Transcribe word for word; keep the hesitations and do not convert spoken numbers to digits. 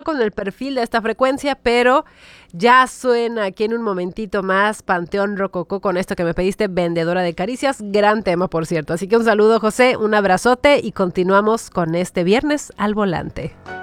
con el perfil de esta frecuencia, pero ya suena aquí en un momentito más Panteón Rococó con esto que me pediste, Vendedora de Caricias. Gran tema, por cierto. Así que un saludo, José, un abrazote y continuamos con este viernes al volante.